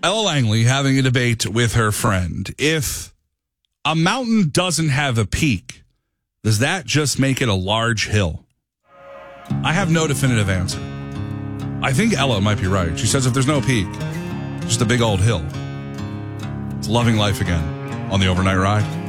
Ella Langley having a debate with her friend. If a mountain doesn't have a peak, does that just make it a large hill? I have no definitive answer. I think Ella might be right. She says if there's no peak, just a big old hill. It's loving life again on the overnight ride.